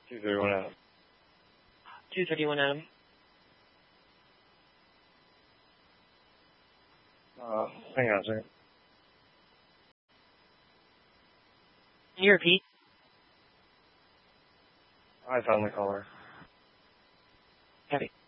231 Adam. 231 Adam. Hang on a second. Can you repeat? I found the caller. Copy.